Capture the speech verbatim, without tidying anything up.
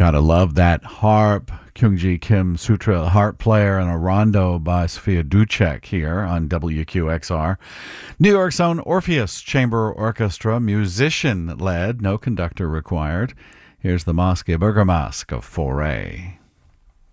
Gotta love that harp. Kyungji Kim Sutra harp player and a rondo by Sofia Ducek here on W Q X R. New York's own Orpheus Chamber Orchestra, musician-led, no conductor required. Here's the Mosque Bergamask of Foray.